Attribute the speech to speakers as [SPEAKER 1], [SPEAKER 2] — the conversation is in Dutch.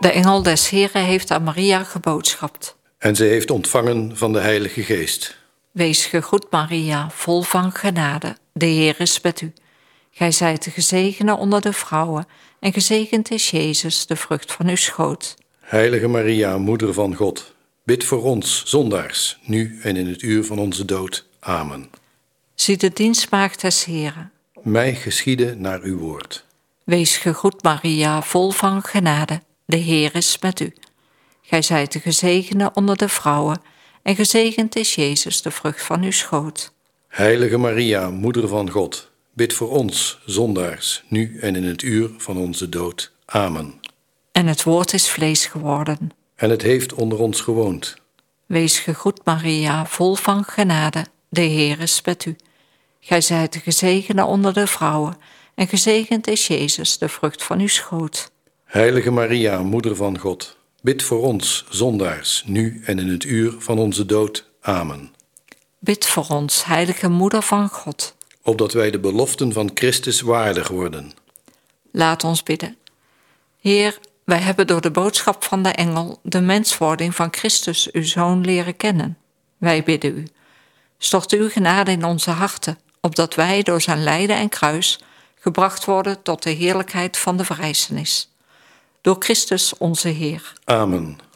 [SPEAKER 1] De engel des Heren heeft aan Maria geboodschapt.
[SPEAKER 2] En ze heeft ontvangen van de Heilige Geest.
[SPEAKER 1] Wees gegroet, Maria, vol van genade. De Heer is met u. Gij zijt de gezegende onder de vrouwen, en gezegend is Jezus, de vrucht van uw schoot.
[SPEAKER 2] Heilige Maria, moeder van God, bid voor ons, zondaars, nu en in het uur van onze dood. Amen.
[SPEAKER 1] Zie de dienstmaagd des Heren.
[SPEAKER 2] Mij geschiede naar uw woord.
[SPEAKER 1] Wees gegroet, Maria, vol van genade. De Heer is met u. Gij zijt de gezegende onder de vrouwen, en gezegend is Jezus, de vrucht van uw schoot.
[SPEAKER 2] Heilige Maria, moeder van God, bid voor ons, zondaars, nu en in het uur van onze dood. Amen.
[SPEAKER 1] En het woord is vlees geworden.
[SPEAKER 2] En het heeft onder ons gewoond.
[SPEAKER 1] Wees gegroet, Maria, vol van genade. De Heer is met u. Gij zijt de gezegende onder de vrouwen, en gezegend is Jezus, de vrucht van uw schoot.
[SPEAKER 2] Heilige Maria, moeder van God, bid voor ons, zondaars, nu en in het uur van onze dood. Amen.
[SPEAKER 1] Bid voor ons, heilige moeder van God.
[SPEAKER 2] Opdat wij de beloften van Christus waardig worden.
[SPEAKER 1] Laat ons bidden. Heer, wij hebben door de boodschap van de engel de menswording van Christus, uw Zoon, leren kennen. Wij bidden u. Stort uw genade in onze harten, opdat wij door zijn lijden en kruis gebracht worden tot de heerlijkheid van de verrijzenis. Door Christus onze Heer.
[SPEAKER 2] Amen.